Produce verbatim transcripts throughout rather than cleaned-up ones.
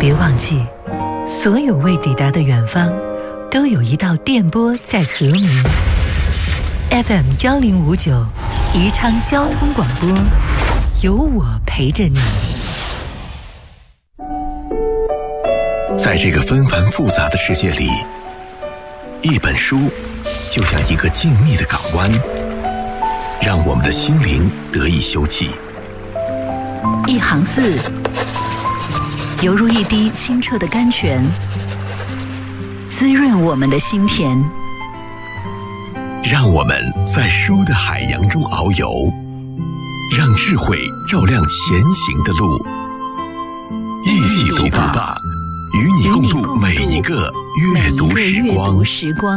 别忘记，所有未抵达的远方，都有一道电波在和鸣。F M 幺零五九，宜昌交通广播，有我陪着你。 在这个纷繁复杂的世界里，一本书就像一个静谧的港湾，让我们的心灵得以休憩。 一行字，犹如一滴清澈的甘泉，滋润我们的心田。 让我们在书的海洋中遨游，让智慧照亮前行的路。一起读吧，与你共度每一个阅读时光。 时光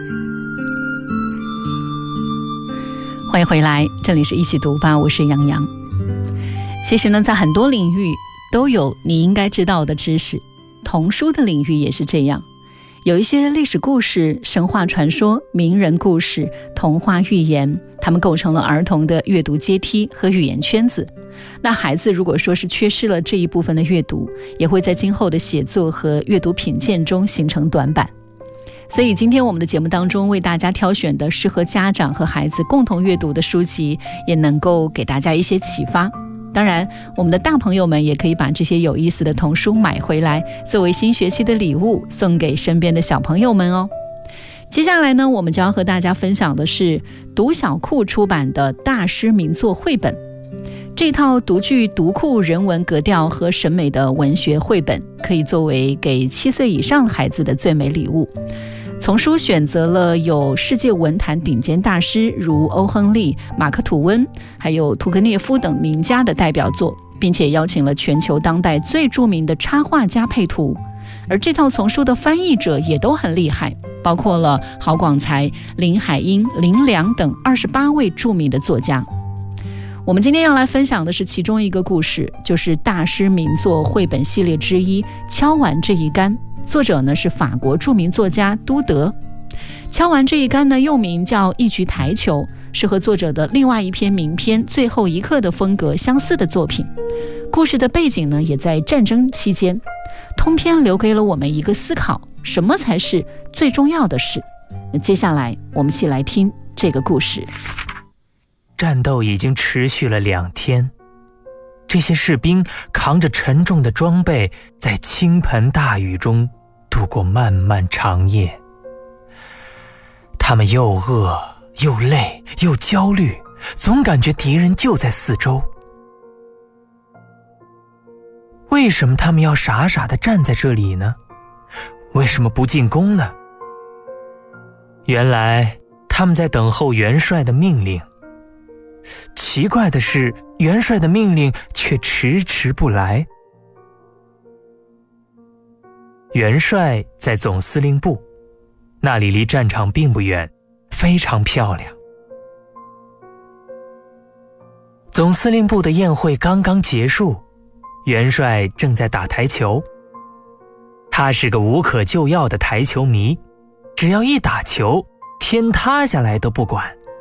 欢迎回来，这里是一起读吧，我是杨洋。其实呢，在很多领域都有你应该知道的知识，童书的领域也是这样。有一些历史故事、神话传说、名人故事、童话寓言，它们构成了儿童的阅读阶梯和语言圈子。那孩子如果说是缺失了这一部分的阅读，也会在今后的写作和阅读品鉴中形成短板。所以今天我们的节目当中为大家挑选的适合家长和孩子共同阅读的书籍，也能够给大家一些启发。当然，我们的大朋友们也可以把这些有意思的童书买回来，作为新学期的礼物送给身边的小朋友们哦。接下来呢，我们就要和大家分享的是读小库出版的大师名作绘本。这套独具读库人文格调和审美的文学绘本，可以作为给七岁以上孩子的最美礼物。丛书选择了有世界文坛顶尖大师如欧亨利、马克吐温还有屠格涅夫等名家的代表作，并且邀请了全球当代最著名的插画家配图。而这套丛书的翻译者也都很厉害，包括了郝广才、林海音、林良等二十八位著名的作家。我们今天要来分享的是其中一个故事，就是大师名作绘本系列之一《敲完这一杆》，作者呢是法国著名作家都德。敲完这一杆呢又名叫一局台球，是和作者的另外一篇名篇《最后一刻》的风格相似的作品。故事的背景呢也在战争期间，通篇留给了我们一个思考：什么才是最重要的事？那接下来我们一起来听这个故事。 战斗已经持续了两天，这些士兵扛着沉重的装备，在倾盆大雨中度过漫漫长夜。他们又饿又累又焦虑，总感觉敌人就在四周。为什么他们要傻傻地站在这里呢？为什么不进攻呢？原来他们在等候元帅的命令。奇怪的是，元帅的命令却迟迟不来。元帅在总司令部，那里离战场并不远，非常漂亮。总司令部的宴会刚刚结束，元帅正在打台球。他是个无可救药的台球迷，只要一打球，天塌下来都不管。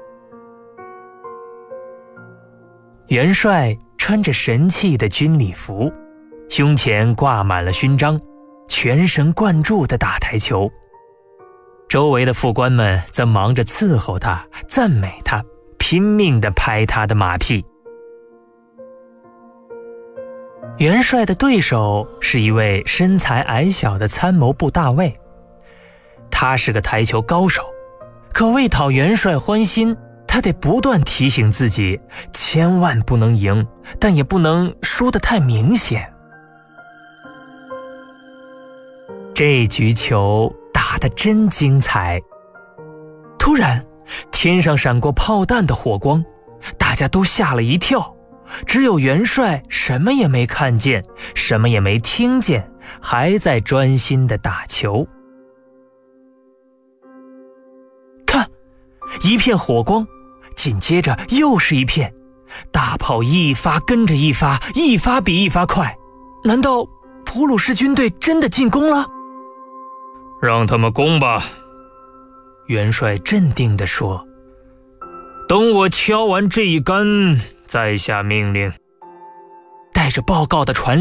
元帅穿着神气的军礼服，胸前挂满了勋章，全神贯注地打台球。周围的副官们则忙着伺候他，赞美他，拼命地拍他的马屁。元帅的对手是一位身材矮小的参谋部大尉，他是个台球高手，可为讨元帅欢心，他得不断提醒自己，千万不能赢，但也不能输得太明显。这局球打得真精彩。突然，天上闪过炮弹的火光，大家都吓了一跳。只有元帅什么也没看见，什么也没听见，还在专心地打球。看，一片火光，紧接着又是一片，大炮一发跟着一发，一发比一发快。难道普鲁士军队真的进攻了？让他们攻吧，元帅镇定地说。等我敲完这一杆，再下命令。带着报告的传